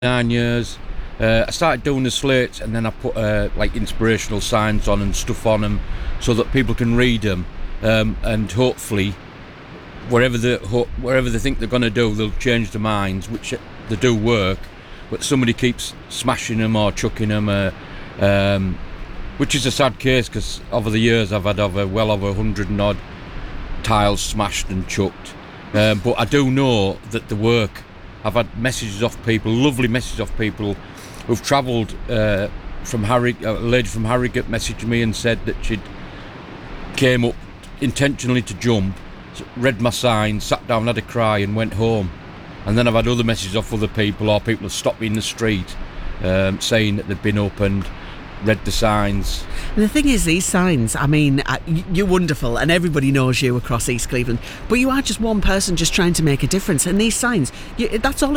9 years. I started doing the slates, and then I put like inspirational signs on and stuff on them so that people can read them, and hopefully wherever they think they're going to do, they'll change their minds, which they do work, but somebody keeps smashing them or chucking them, which is a sad case, because over the years I've had well over 100 and odd tiles smashed and chucked, but I do know that they work. I've had messages off people, lovely messages off people who've travelled from Harrogate. A lady from Harrogate messaged me and said that she'd came up intentionally to jump, read my sign, sat down, had a cry and went home. And then I've had other messages off other people, or people have stopped me in the street saying that they've been up and read the signs. And the thing is, these signs, I mean, you're wonderful and everybody knows you across East Cleveland, but you are just one person just trying to make a difference, and these signs, that's all